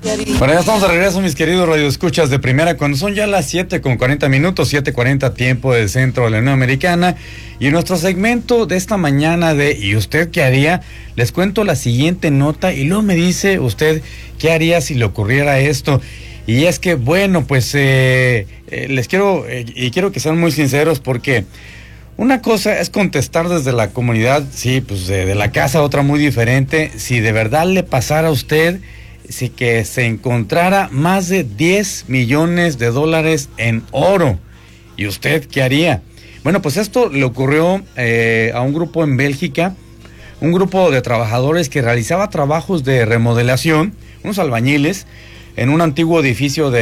Bueno, ya estamos de regreso, mis queridos radioescuchas de primera, cuando son ya las 7:40, 7:40 tiempo del centro de la Unión Americana. Y en nuestro segmento de esta mañana de ¿y usted qué haría? Les cuento la siguiente nota y luego me dice usted qué haría si le ocurriera esto. Y es que, bueno, pues les quiero quiero que sean muy sinceros, porque una cosa es contestar desde la comunidad, sí, pues de la casa, otra muy diferente. Si de verdad le pasara a usted, si que se encontrara más de 10 millones de dólares en oro, ¿y usted qué haría? Bueno, pues esto le ocurrió a un grupo en Bélgica, un grupo de trabajadores que realizaba trabajos de remodelación, unos albañiles, en un antiguo edificio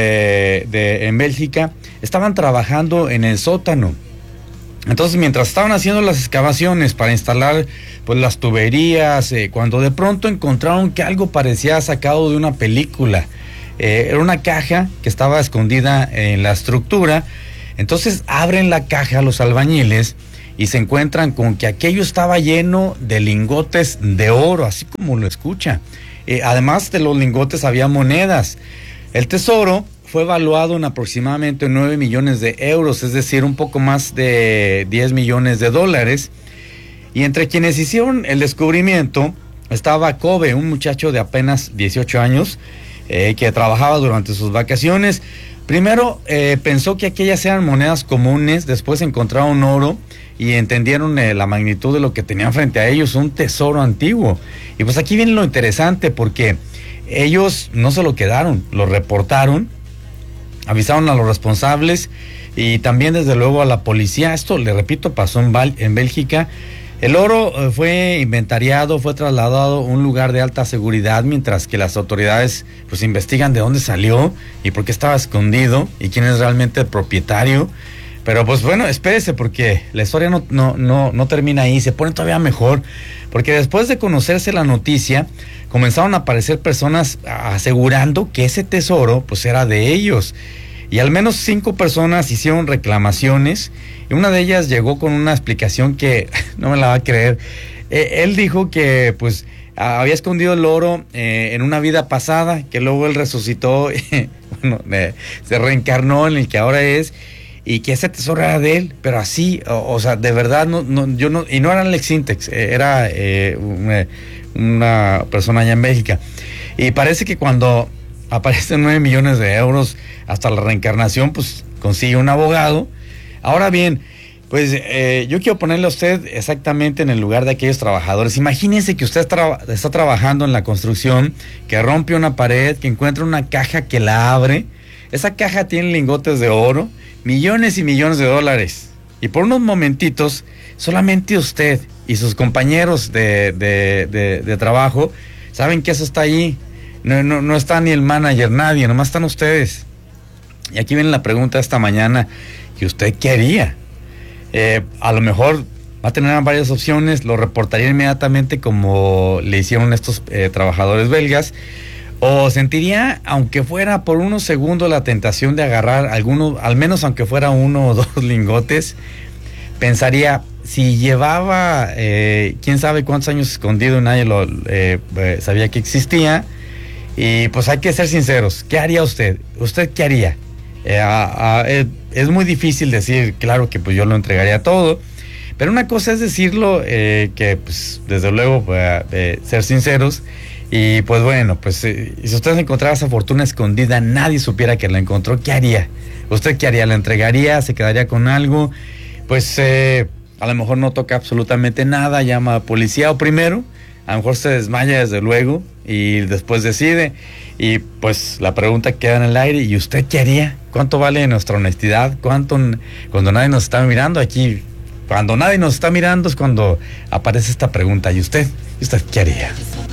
en Bélgica. Estaban trabajando en el sótano. Entonces, mientras estaban haciendo las excavaciones para instalar pues las tuberías, cuando de pronto encontraron que algo parecía sacado de una película. Era una caja que estaba escondida en la estructura. Entonces abren la caja los albañiles y se encuentran con que aquello estaba lleno de lingotes de oro, así como lo escucha. Además de los lingotes había monedas. El tesoro fue evaluado en aproximadamente 9 millones de euros, es decir, un poco más de 10 millones de dólares. Y entre quienes hicieron el descubrimiento estaba Kobe, un muchacho de apenas 18 años, que trabajaba durante sus vacaciones. Primero pensó que aquellas eran monedas comunes, después encontraron oro y entendieron la magnitud de lo que tenían frente a ellos, un tesoro antiguo. Y pues aquí viene lo interesante, porque ellos no se lo quedaron, lo reportaron, avisaron a los responsables y también desde luego a la policía. Esto, le repito, pasó en Bélgica. El oro fue inventariado, fue trasladado a un lugar de alta seguridad, mientras que las autoridades pues investigan de dónde salió y por qué estaba escondido y quién es realmente el propietario. Pero pues bueno, espérese, porque la historia no termina ahí, se pone todavía mejor, porque después de conocerse la noticia, comenzaron a aparecer personas asegurando que ese tesoro pues era de ellos. Y al menos 5 personas hicieron reclamaciones, y una de ellas llegó con una explicación que no me la va a creer. Él dijo que pues había escondido el oro en una vida pasada, que luego él resucitó, se reencarnó en el que ahora es, y que ese tesoro era de él, pero así, o sea, de verdad, y no era Alex Sintex, era una persona allá en Bélgica. Y parece que cuando aparecen 9 millones de euros hasta la reencarnación, pues consigue un abogado. Ahora bien, pues yo quiero ponerle a usted exactamente en el lugar de aquellos trabajadores. Imagínense que usted está trabajando en la construcción, que rompe una pared, que encuentra una caja, que la abre. Esa caja tiene lingotes de oro, millones y millones de dólares. Y por unos momentitos, solamente usted y sus compañeros de trabajo saben que eso está ahí. No está ni el manager, nadie, nomás están ustedes. Y aquí viene la pregunta esta mañana: ¿y usted qué haría? A lo mejor va a tener varias opciones. Lo reportaría inmediatamente, como le hicieron estos trabajadores belgas, o sentiría, aunque fuera por unos segundos, la tentación de agarrar alguno, al menos aunque fuera 1 o 2 lingotes. Pensaría, si llevaba quién sabe cuántos años escondido y nadie lo sabía que existía. Y pues hay que ser sinceros, ¿qué haría usted? ¿Usted qué haría? Es muy difícil decir, claro que pues yo lo entregaría todo, pero una cosa es decirlo, que pues desde luego ser sinceros. Y pues bueno, pues si usted encontrara esa fortuna escondida, nadie supiera que la encontró, ¿qué haría? ¿Usted qué haría? ¿La entregaría? ¿Se quedaría con algo? Pues a lo mejor no toca absolutamente nada, llama a la policía, o primero a lo mejor se desmaya, desde luego, y después decide. Y pues la pregunta queda en el aire: ¿y usted qué haría? ¿Cuánto vale nuestra honestidad? ¿Cuánto cuando nadie nos está mirando? Aquí, cuando nadie nos está mirando, es cuando aparece esta pregunta: ¿y usted? ¿Y usted qué haría?